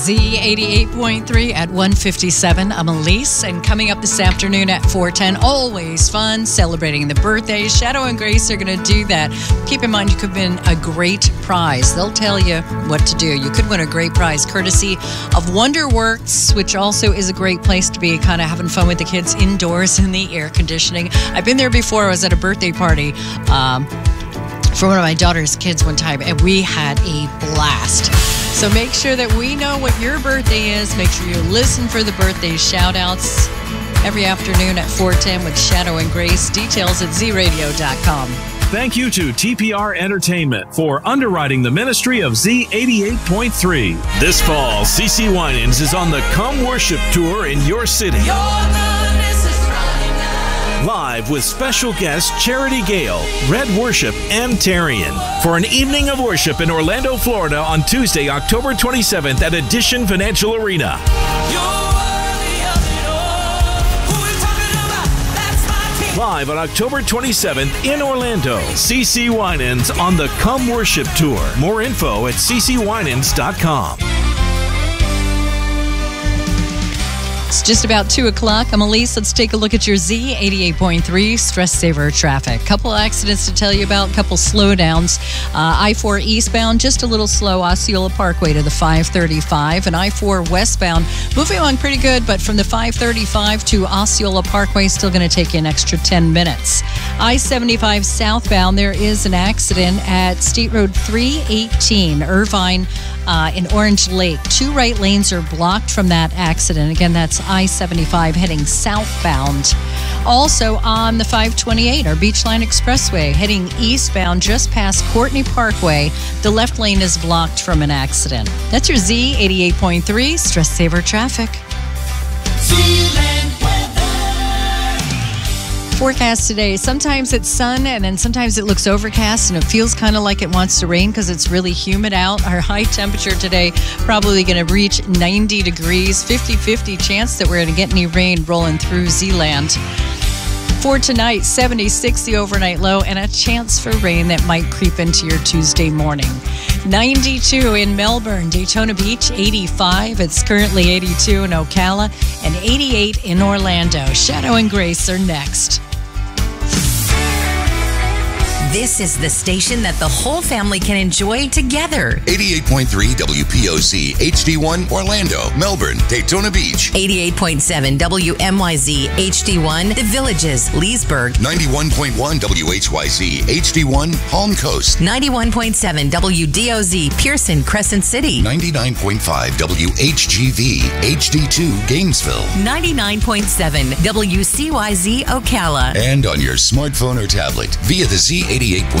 Z88.3 at 1:57. I'm Elise, and coming up this afternoon at 4:10, always fun, celebrating the birthdays. Shadow and Grace are going to do that. Keep in mind, you could win a great prize. They'll tell you what to do. You could win a great prize courtesy of Wonderworks, which also is a great place to be, kind of having fun with the kids indoors in the air conditioning. I've been there before. I was at a birthday party for one of my daughter's kids one time, and we had a blast. So make sure that we know what your birthday is. Make sure you listen for the birthday shout-outs every afternoon at 4:10 with Shadow and Grace. Details at zradio.com. Thank you to TPR Entertainment for underwriting the ministry of Z88.3. This fall, CeCe Winans is on the Come Worship Tour in your city. Live with special guests Charity Gale, Red Worship, and Tarian for an evening of worship in Orlando, Florida on Tuesday, October 27th at Addition Financial Arena. Live on October 27th in Orlando, CeCe Winans on the Come Worship Tour. More info at ccwinans.com. It's just about 2 o'clock. I'm Elise. Let's take a look at your Z88.3 Stress Saver traffic. Couple accidents to tell you about, couple slowdowns. I-4 eastbound, just a little slow, Osceola Parkway to the 535. And I-4 westbound, moving along pretty good, but from the 535 to Osceola Parkway, still going to take you an extra 10 minutes. I-75 southbound, there is an accident at State Road 318, Irvine in Orange Lake. 2 right lanes are blocked from that accident. Again, that's I-75 heading southbound. Also on the 528, our Beachline Expressway, heading eastbound just past Courtney Parkway. The left lane is blocked from an accident. That's your Z88.3 Stress Saver traffic. Forecast today. Sometimes it's sun, and then sometimes it looks overcast, and it feels kind of like it wants to rain because it's really humid out. Our high temperature today probably going to reach 90 degrees. 50-50 chance that we're going to get any rain rolling through Z-land. For tonight, 76 the overnight low, and a chance for rain that might creep into your Tuesday morning. 92 in Melbourne, Daytona Beach, 85. It's currently 82 in Ocala, and 88 in Orlando. Shadow and Grace are next. This is the station that the whole family can enjoy together. 88.3 WPOC HD1 Orlando, Melbourne, Daytona Beach. 88.7 WMYZ HD1 The Villages, Leesburg. 91.1 WHYZ HD1 Palm Coast. 91.7 WDOZ Pearson, Crescent City. 99.5 WHGV HD2 Gainesville. 99.7 WCYZ Ocala. And on your smartphone or tablet via the Z88.3